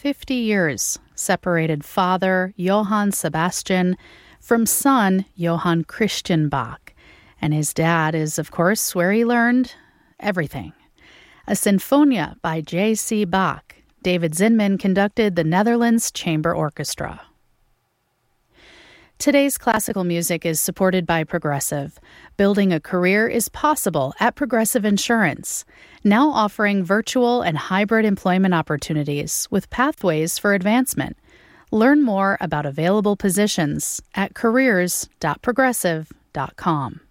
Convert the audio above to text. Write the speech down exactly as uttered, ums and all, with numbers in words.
fifty years separated father Johann Sebastian from son Johann Christian Bach. And his dad is, of course, where he learned everything. A Sinfonia by J C Bach. David Zinman conducted the Netherlands Chamber Orchestra. Today's classical music is supported by Progressive. Building a career is possible at Progressive Insurance, now offering virtual and hybrid employment opportunities with pathways for advancement. Learn more about available positions at careers dot progressive dot com.